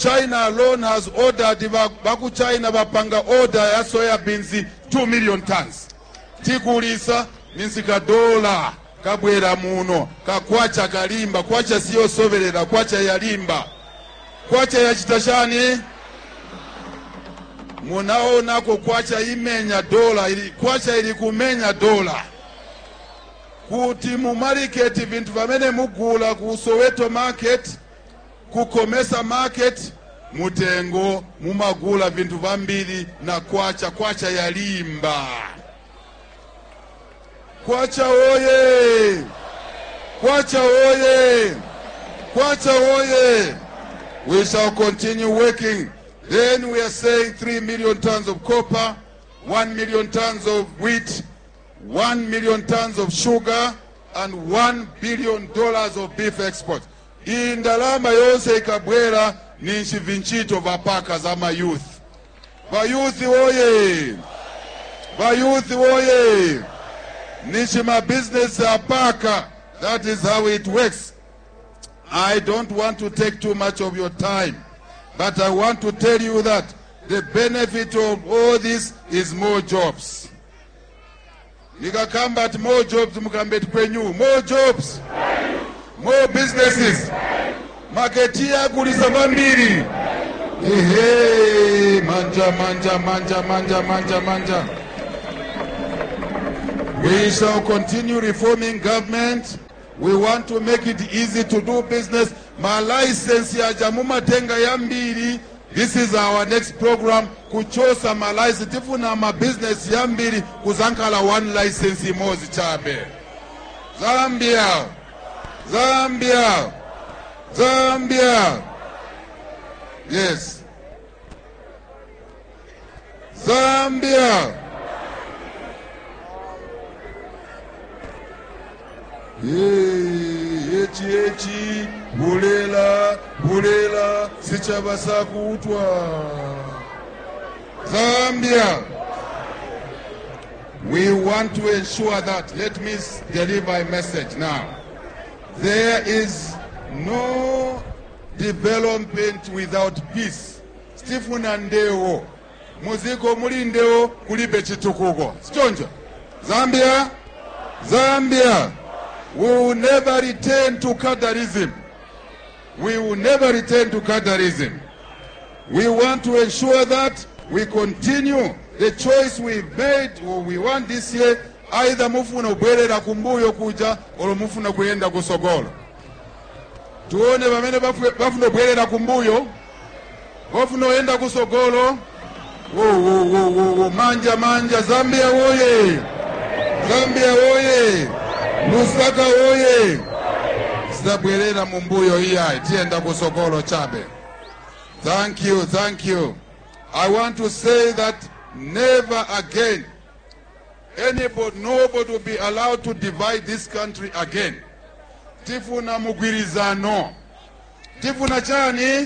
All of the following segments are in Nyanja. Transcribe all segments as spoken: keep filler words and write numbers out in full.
China alone has ordered, baku China bapanga order ya soya beans two million tons. Tikulisa minsika dola kabwera muno kakwacha kalimba kwacha siyo soverera kwacha yalimba kwacha ya chitashani munaona ko kwacha imenya dola ili kwacha ili kumenya dola kuti mu market vintu vamene mugula ku Soweto market ku Komesa market mutengo mumagula vintu vambiri na kwacha kwacha yalimba. Kwacha oye! Kwacha oye! Kwacha oye! We shall continue working. Then we are saying three million tons of copper, one million tons of wheat, one million tons of sugar, and one billion dollars of beef export. Indalama yose ikabwera ninchi vinchito vapaka zama youth. Ba youth oye! Ba youth oye! Nishima business apaka. That is how it works. I don't want to take too much of your time, but I want to tell you that the benefit of all this is more jobs. Nikakamba more jobs mukambet kwenyu. More jobs. More businesses. Maketia kulisa vambiri. Hey, manja, manja, manja, manja, manja, manja. We shall continue reforming government. We want to make it easy to do business. My license ya jamuma tenga yambiri. This is our next program. Kuchosa my license. Tifuna ma business yambiri. Kuzankala one license imozi chabe. Zambia. Zambia. Zambia. Yes. Zambia. Hey, echi echi, bulela, bulela, sichabasa kutwa. Zambia. We want to ensure that, let me deliver a message now. There is no development without peace. Stephen Andeo, muziko mulindeo kulibe chitukugo. Sichonjo. Zambia, Zambia. We will never return to Qatarism. We will never return to Qatarism. We want to ensure that we continue the choice we made, or we want this year, either mufuna ubwerera kumbuyo kuja, or mufuna kuyenda kusogolo. Tuone bamene bafuna ubwerera kumbuyo, bafuna uyenda kusogolo. Wo wo wo wo wo manja manja. Zambia oye! Zambia oye! Lusaka oye! Zabwerera mumbuyo iya tienda kusogolo chabe. Thank you, thank you. I want to say that never again anybody, nobody will be allowed to divide this country again. Tifuna mugwirizano. Tifuna chani?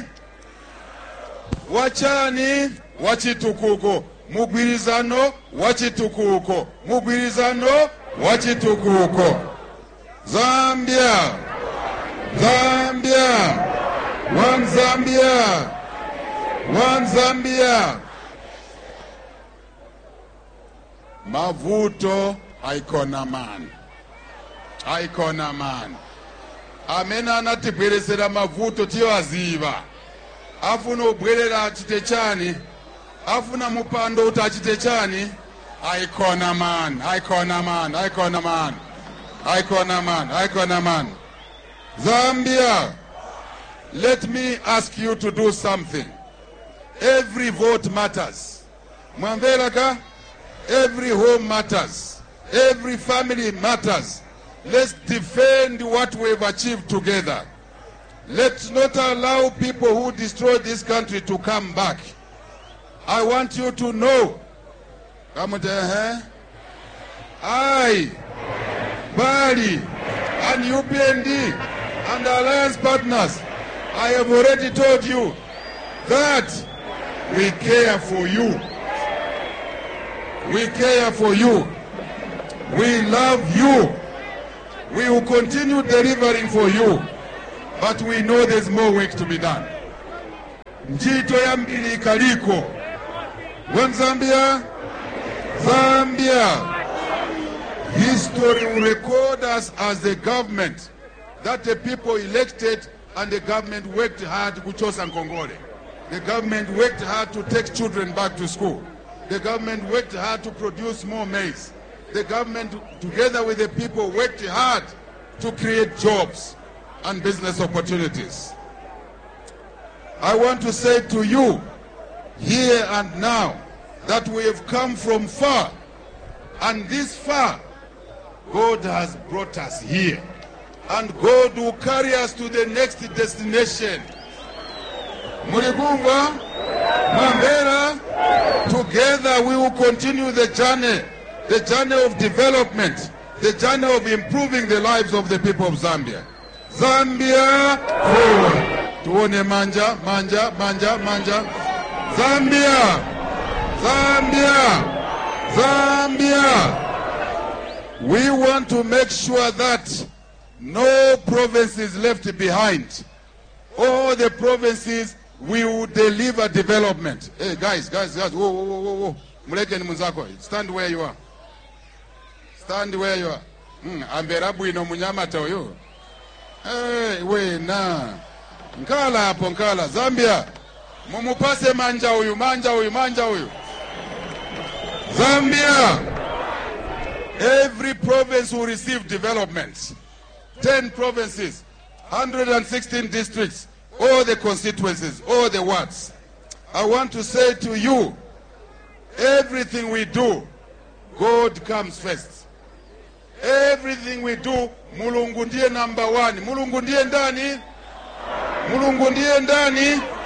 Wachani? Wachitukuko. Mugwirizano? Wachitukuko. Mugwirizano? Wachitukuko. Zambia. Zambia. One Zambia. One Zambia. Mavuto haikona man. Haikona man. Amena anatibweresera mavuto tiyo aziva. Afuna ubwerera chitechani. Afuna mupando utachitechani. Haikona man. Haikona man. Haikona man. Haikona man. Haikona man. Zambia. Let me ask you to do something. Every vote matters. Mwamvelaka? Every home matters. Every family matters. Let's defend what we've achieved together. Let's not allow people who destroyed this country to come back. I want you to know. I, Bali, and U P N D, and alliance partners, I have already told you that we care for you. We care for you. We love you. We will continue delivering for you. But we know there's more work to be done. njito ya mbili kaliko. When Zambia, Zambia, history will record us as a government that the people elected and the government worked hard kuchosa Nkongole. The government worked hard to take children back to school. The government worked hard to produce more maize. The government, together with the people, worked hard to create jobs and business opportunities. I want to say to you, here and now, that we have come from far, and this far, God has brought us here, and God will carry us to the next destination. Muligungwa, Mambera, together we will continue the journey, the journey of development, the journey of improving the lives of the people of Zambia. Zambia forward. Tuone manja, manja, manja, manja. Zambia, Zambia, Zambia. We want to make sure that no province is left behind. All the provinces will deliver development. Hey, guys, guys, guys, whoa, whoa, whoa, whoa. Muleke ni muzako. Stand where you are. Stand where you are. Hmm, amberabu ino munyamata uyo. Hey, we na. Nkala hapo, nkala. Zambia. Mumupase manja uyu, manja uyu, manja uyu. Zambia. Every province will receive development. Ten provinces, one hundred sixteen districts, all the constituencies, all the wards. I want to say to you, everything we do, God comes first. Everything we do, Mulungu ndiye number one. Mulungu ndiye ndani? Mulungu ndiye ndani?